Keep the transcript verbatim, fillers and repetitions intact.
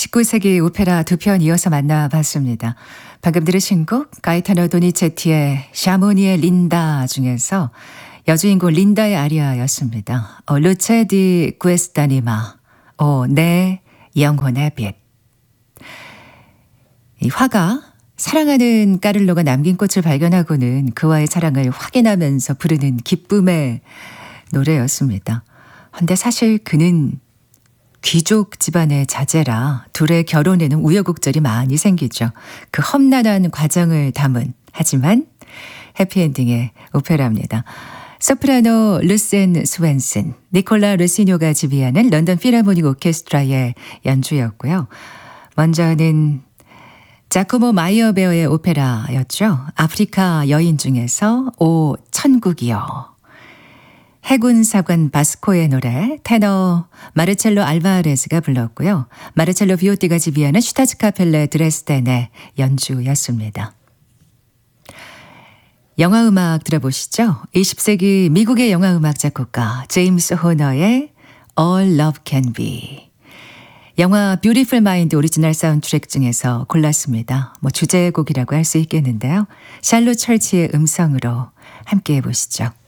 십구 세기 오페라 두 편 이어서 만나봤습니다. 방금 들으신 곡 가이타노 도니체티의 샤모니의 린다 중에서 여주인공 린다의 아리아였습니다. 어, 루체 디 구에스타니마, 어, 내 영혼의 빛. 이 화가 사랑하는 까를로가 남긴 꽃을 발견하고는 그와의 사랑을 확인하면서 부르는 기쁨의 노래였습니다. 근데 사실 그는 귀족 집안의 자제라 둘의 결혼에는 우여곡절이 많이 생기죠. 그 험난한 과정을 담은 하지만 해피엔딩의 오페라입니다. 소프라노 루센 스웬슨, 니콜라 루시뇨가 지휘하는 런던 필하모닉 오케스트라의 연주였고요. 먼저는 자코모 마이어베어의 오페라였죠. 아프리카 여인 중에서 오 천국이여. 해군사관 바스코의 노래 테너 마르첼로 알바레스가 불렀고요. 마르첼로 비오티가 지휘하는 슈타츠카펠레 드레스덴의 연주였습니다. 영화음악 들어보시죠. 이십 세기 미국의 영화음악 작곡가 제임스 호너의 All Love Can Be. 영화 뷰티풀 마인드 오리지널 사운드트랙 중에서 골랐습니다. 뭐 주제곡이라고 할 수 있겠는데요. 샬롯 철치의 음성으로 함께 해보시죠.